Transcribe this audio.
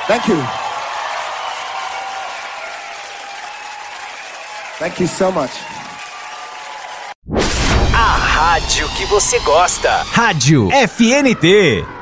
Thank you. Thank you so much. A rádio que você gosta. Rádio FNT.